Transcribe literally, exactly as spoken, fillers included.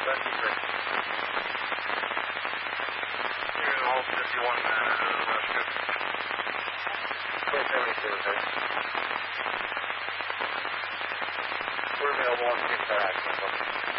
fifty-three. You're in all fifty-one nine, rescue. four seventy-two, sir. We're available on three star accident.